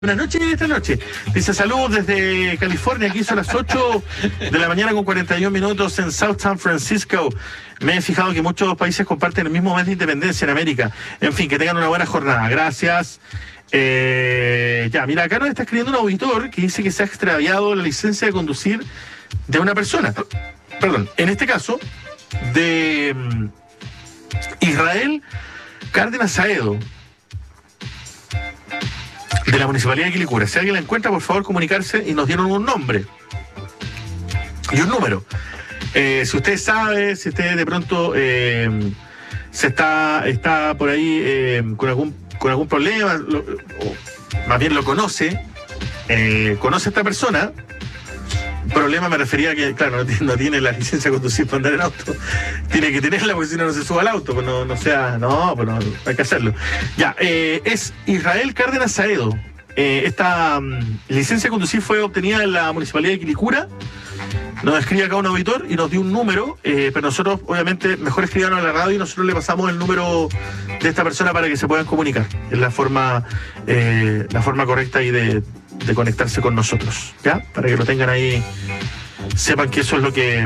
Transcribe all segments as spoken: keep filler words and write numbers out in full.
Buenas noches esta noche. Dice saludos desde California, aquí son las ocho de la mañana con cuarenta y un minutos en South San Francisco. Me he fijado que muchos países comparten el mismo mes de independencia en América. En fin, que tengan una buena jornada. Gracias. Eh, ya, mira, acá nos está escribiendo un auditor que dice que se ha extraviado la licencia de conducir de una persona. Perdón, en este caso, de Israel Cárdenas Saedo, de la Municipalidad de Quilicura. Si alguien la encuentra, por favor, comunicarse, y nos dieron un nombre y un número. Eh, si usted sabe, si usted de pronto eh, se está, está por ahí eh, con algún con algún problema, lo, o más bien lo conoce, eh, conoce a esta persona. Problema me refería a que, claro, no tiene, no tiene la licencia de conducir para andar en auto. Tiene que tenerla porque si no, no se suba al auto. Pues no, no sea, no, pues no, hay que hacerlo. Ya, eh, es Israel Cárdenas Saedo. Eh, esta um, licencia de conducir fue obtenida en la Municipalidad de Quilicura. Nos escribe acá un auditor y nos dio un número, eh, pero nosotros, obviamente, mejor escribirnos a la radio y nosotros le pasamos el número de esta persona para que se puedan comunicar. Es la forma, eh, la forma correcta y de, de conectarse con nosotros, ¿ya? Para que lo tengan ahí, sepan que eso es lo que,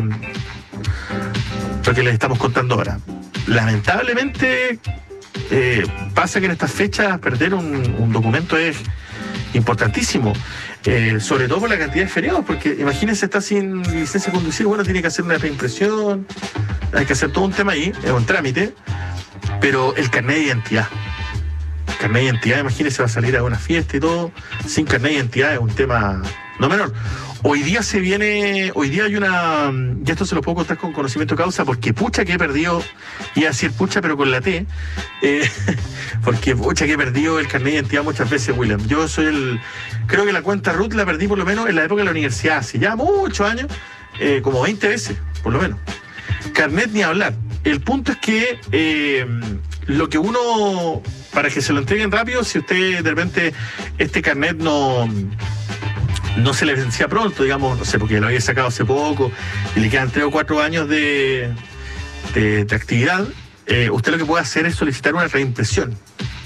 lo que les estamos contando ahora. Lamentablemente, eh, pasa que en estas fechas perder un, un documento es importantísimo. Eh, sobre todo por la cantidad de feriados, porque imagínense, está sin licencia de conducir, bueno, tiene que hacer una reimpresión, hay que hacer todo un tema ahí, es un trámite, pero el carnet de identidad, el carnet de identidad, imagínense, va a salir a una fiesta y todo, sin carnet de identidad es un tema no menor. Hoy día se viene, hoy día hay una, y esto se lo puedo contar con conocimiento de causa, porque pucha que he perdido, iba a decir pucha pero con la T, eh, porque pucha que he perdido el carnet de identidad muchas veces, William. Yo soy el, creo que la cuenta R U T la perdí por lo menos en la época de la universidad, hace ya muchos años, eh, como veinte veces, por lo menos. Carnet ni hablar. El punto es que eh, lo que uno, para que se lo entreguen rápido, si usted de repente este carnet no... no se le vencía pronto, digamos, no sé, porque lo había sacado hace poco y le quedan tres o cuatro años de, de, de actividad, eh, usted lo que puede hacer es solicitar una reimpresión.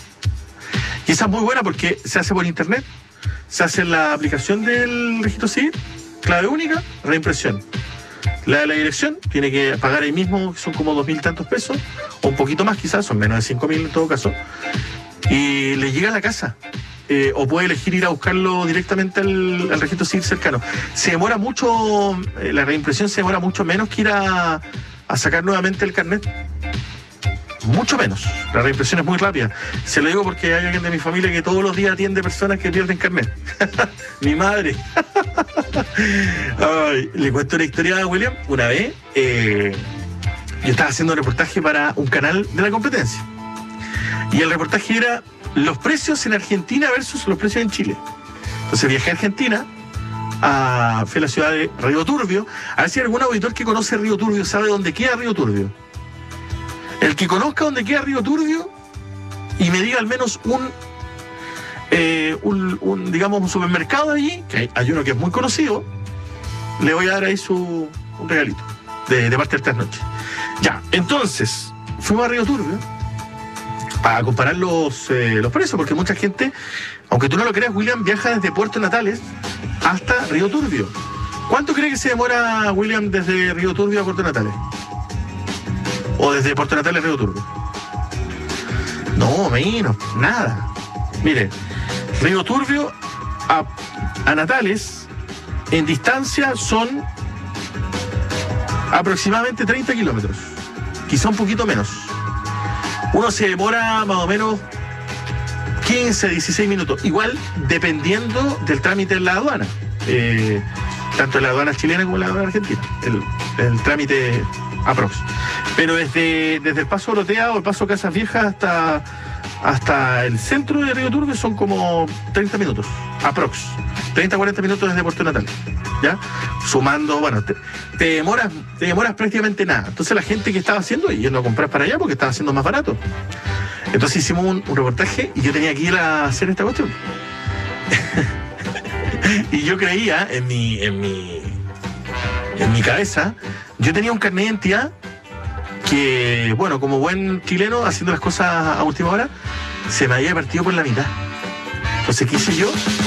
Y esa es muy buena porque se hace por internet, se hace en la aplicación del registro civil, clave única, reimpresión. La de la dirección tiene que pagar ahí mismo, son como dos mil tantos pesos, o un poquito más quizás, son menos de cinco mil en todo caso, y le llega a la casa. Eh, o puede elegir ir a buscarlo directamente al, al registro civil cercano. Se demora mucho, eh, la reimpresión se demora mucho menos que ir a, a sacar nuevamente el carnet. Mucho menos. La reimpresión es muy rápida. Se lo digo porque hay alguien de mi familia que todos los días atiende personas que pierden carnet. Mi madre. Ay, le cuento una historia a William. Una vez, eh, yo estaba haciendo un reportaje para un canal de la competencia. Y el reportaje era los precios en Argentina versus los precios en Chile. Entonces viajé a Argentina, a, fui a la ciudad de Río Turbio, a ver si algún auditor que conoce Río Turbio sabe dónde queda Río Turbio. El que conozca dónde queda Río Turbio y me diga al menos un, eh, un, un digamos, un supermercado allí, que hay, hay uno que es muy conocido, le voy a dar ahí su un regalito de, de parte de esta noche. Ya, entonces, fuimos a Río Turbio para comparar los, eh, los precios, porque mucha gente, aunque tú no lo creas, William, viaja desde Puerto Natales hasta Río Turbio. ¿Cuánto cree que se demora, William, desde Río Turbio a Puerto Natales? ¿O desde Puerto Natales a Río Turbio? No, menos, nada. Mire, Río Turbio a, a Natales, en distancia, son aproximadamente treinta kilómetros, quizá un poquito menos. Uno se demora más o menos quince, dieciséis minutos. Igual dependiendo del trámite en la aduana. Eh, tanto en la aduana chilena como en la aduana argentina. El, el trámite aprox. Pero desde, desde el Paso Orotea o el Paso Casas Viejas hasta, hasta el centro de Río Turbio son como treinta minutos. Aprox. treinta, cuarenta minutos desde Puerto Natales. ¿Ya? Sumando, bueno, te, te demoras te demoras prácticamente nada. Entonces la gente que estaba haciendo, yendo a comprar para allá porque estaba haciendo más barato. Entonces hicimos un, un reportaje y yo tenía que ir a hacer esta cuestión. Y yo creía en mi, en mi en mi cabeza, yo tenía un carnet de identidad que, bueno, como buen chileno, haciendo las cosas a última hora, se me había partido por la mitad. Entonces, ¿qué hice yo?